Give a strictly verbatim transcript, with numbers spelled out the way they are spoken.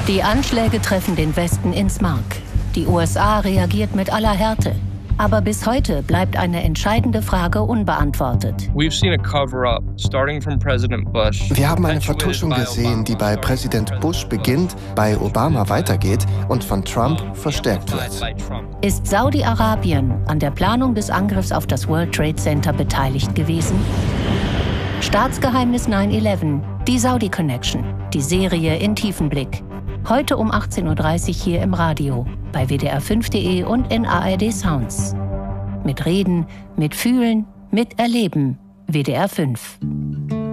Die Anschläge treffen den Westen ins Mark. Die U S A reagiert mit aller Härte. Aber bis heute bleibt eine entscheidende Frage unbeantwortet. Wir haben eine Vertuschung gesehen, die bei Präsident Bush beginnt, bei Obama weitergeht und von Trump verstärkt wird. Ist Saudi-Arabien an der Planung des Angriffs auf das World Trade Center beteiligt gewesen? Staatsgeheimnis neun elf, die Saudi Connection, die Serie in Tiefenblick. Heute um achtzehn Uhr dreißig hier im Radio, bei W D R fünf punkt de und in A R D Sounds. Mit Reden, mit Fühlen, mit Erleben. W D R fünf.